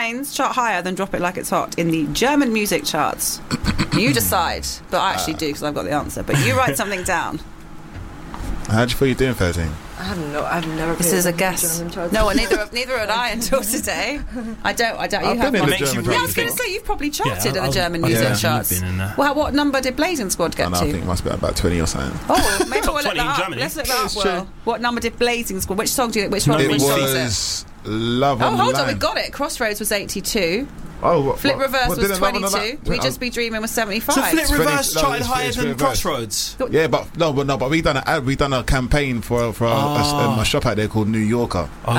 Minds chart higher than Drop It Like It's Hot in the German music charts? You decide. But I actually do, because I've got the answer. But you write something down. How do you feel you're doing, 13? I've never. This is a guess. No, well, neither had I until today. I don't. You I've have been in one. the German Yeah, I was charts going to before. say you've probably charted in the German yeah. music Yeah, charts. you've been in there. Well, what number did Blazing Squad get I to? think it must be about 20 or something. Oh, maybe Top we'll look 20 in that up. Germany. Let's look that It's up. true. Well, what number did Blazing Squad? Which song do you? Which one? It Which song is it? was Love Oh, on the hold on, Line. we got it. Crossroads was 82. Oh, what, Flip Reverse what was did Love on the 22. Line- We Just Be Dreaming was 75. So Flip Reverse Spinning- no, charted it's higher Split than Reverse. Crossroads. Yeah, but we done a campaign for a shop out there called New Yorker.